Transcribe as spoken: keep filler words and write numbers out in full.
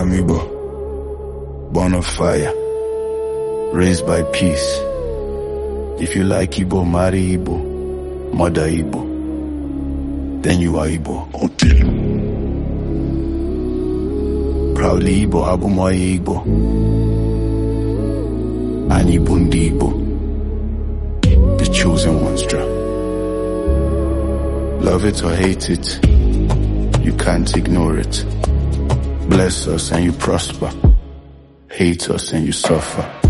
am Igbo, born of fire, raised by peace. If you like Igbo, marry Igbo, mother Igbo, then you are Igbo. Until proudly Igbo, Abumoye Igbo, and Igbo ndi Igbo, the chosen ones draw. Love it or hate it, you can't ignore it. Bless us and you prosper, hate us and you suffer.